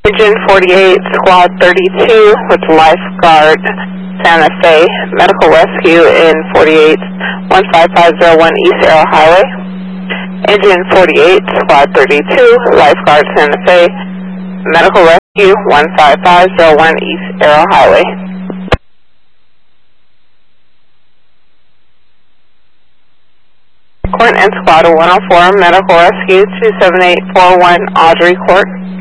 Engine 48, Squad 32 with Lifeguard Santa Fe, Medical Rescue in 48, 15501 East Arrow Highway. Engine 48, Squad 32, Lifeguard Santa Fe, Medical Rescue 15501 East Arrow Highway. Court and Squad 104, Medical Rescue 27841 Audrey Court.